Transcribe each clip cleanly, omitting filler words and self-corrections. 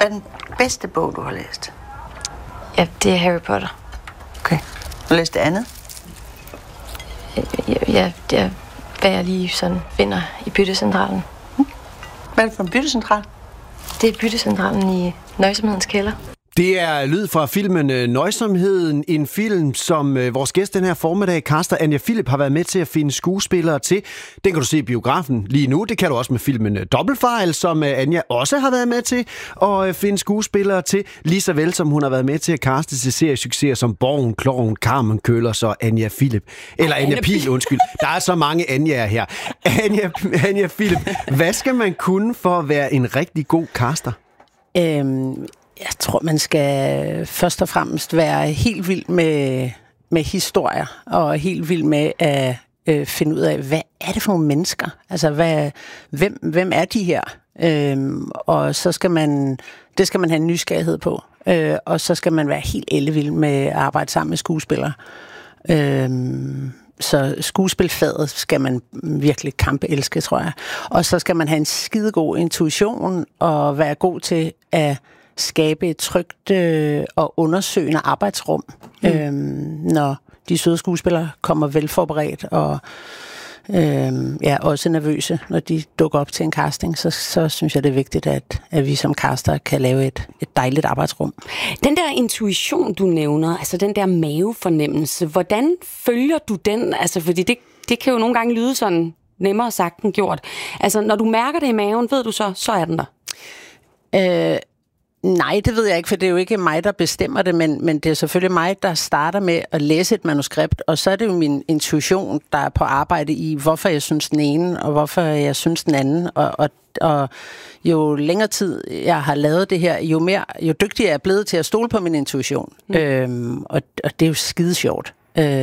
Hvad er den bedste bog, du har læst? Ja, det er Harry Potter. Okay. Har du læst det andet? Ja, det er, hvad jeg lige sådan finder i byttecentralen. Hvad er det for en byttecentral? Det er byttecentralen i Nøjsomhedens kælder. Det er lyd fra filmen Nøjsomheden, en film, som vores gæst den her formiddag, caster Anja Philip, har været med til at finde skuespillere til. Den kan du se i biografen lige nu. Det kan du også med filmen Dobbeltfejl, som Anja også har været med til at finde skuespillere til, lige så vel som hun har været med til at caste til seriesucceser som Borgen, Kloven, Carmen Køllers og Anja Philip. Eller Anja Pihl, undskyld. Der er så mange Anjaer her. Anja Philip, hvad skal man kunne for at være en rigtig god caster? Jeg tror, man skal først og fremmest være helt vild med historier, og helt vild med at finde ud af, hvad er det for nogle mennesker? Altså, hvem er de her? Og så skal man have en nysgerrighed på. Og så skal man være helt ellevild med at arbejde sammen med skuespillere. Så skuespilfaget skal man virkelig elske, tror jeg. Og så skal man have en skidegod intuition og være god til at skabe et trygt og undersøgende arbejdsrum, når de søde skuespillere kommer velforberedt og også nervøse, når de dukker op til en casting, så synes jeg, det er vigtigt, at vi som caster kan lave et dejligt arbejdsrum. Den der intuition, du nævner, altså den der mavefornemmelse, hvordan følger du den? Altså, fordi det kan jo nogle gange lyde sådan nemmere sagt end gjort. Altså, når du mærker det i maven, ved du så er den der? Nej, det ved jeg ikke, for det er jo ikke mig, der bestemmer det, men det er selvfølgelig mig, der starter med at læse et manuskript, og så er det jo min intuition, der er på arbejde i, hvorfor jeg synes den ene, og hvorfor jeg synes den anden, og jo længere tid jeg har lavet det her, jo dygtigere jeg er blevet til at stole på min intuition. Og det er jo skide sjovt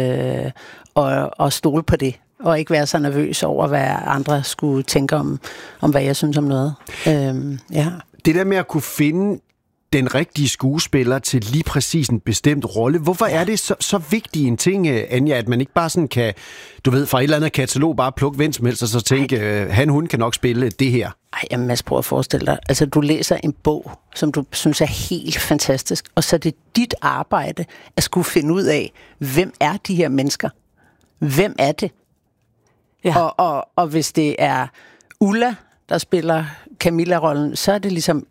at stole på det, og ikke være så nervøs over, hvad andre skulle tænke om hvad jeg synes om noget. Det der med at kunne finde den rigtige skuespiller til lige præcis en bestemt rolle. Hvorfor er det så vigtig en ting, Anja, at man ikke bare sådan kan, du ved, fra et eller andet katalog bare plukke hvem som helst, og så tænke, hun kan nok spille det her? Jamen, Mads, prøv at forestille dig. Altså, du læser en bog, som du synes er helt fantastisk, og så er det dit arbejde at skulle finde ud af, hvem er de her mennesker? Hvem er det? Ja. Og hvis det er Ulla, der spiller Camilla-rollen, så er det ligesom,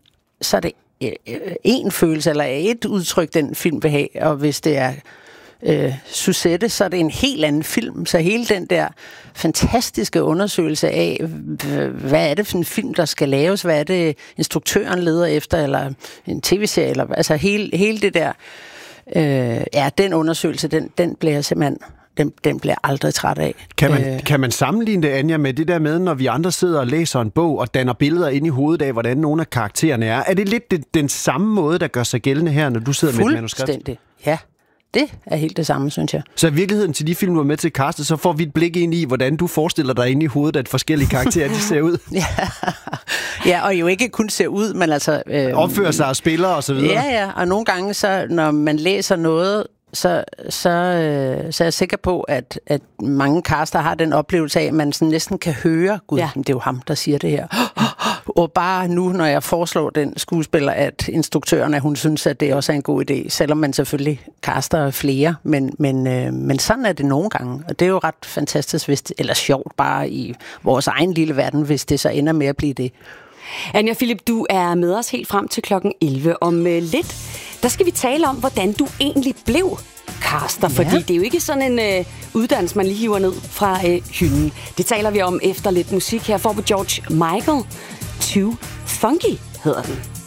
en følelse eller et udtryk, den film vil have. Og hvis det er Suzette, så er det en helt anden film. Så hele den der fantastiske undersøgelse af, hvad er det for en film, der skal laves, hvad er det instruktøren leder efter, eller en tv-serie, eller altså hele det der, den undersøgelse, den bliver jeg simpelthen... Den bliver aldrig træt af. Kan man sammenligne det, Anja, med det der med, når vi andre sidder og læser en bog og danner billeder ind i hovedet af, hvordan nogle af karaktererne er? Er det lidt den samme måde, der gør sig gældende her, når du sidder med et manuskript? Fuldstændig, ja. Det er helt det samme, synes jeg. Så i virkeligheden til de film, du er med til at kaste, så får vi et blik ind i, hvordan du forestiller dig inde i hovedet, at forskellige karakterer, de ser ud. Ja, og jo ikke kun ser ud, men altså... opfører sig og spiller og så videre. Ja, og nogle gange, så når man læser noget, så er jeg sikker på, at mange caster har den oplevelse af, at man sådan næsten kan høre, gud, det er jo ham, der siger det her. Og bare nu, når jeg foreslår den skuespiller, at instruktøren, at hun synes, at det også er en god idé, selvom man selvfølgelig caster flere, men sådan er det nogle gange, og det er jo ret fantastisk, eller sjovt bare i vores egen lille verden, hvis det så ender med at blive det. Anja Philip, du er med os helt frem til klokken 11. Om lidt, der skal vi tale om, hvordan du egentlig blev caster, fordi det er jo ikke sådan en uddannelse, man lige hiver ned fra hylden. Det taler vi om efter lidt musik. Her får vi George Michael. Too Funky hedder den.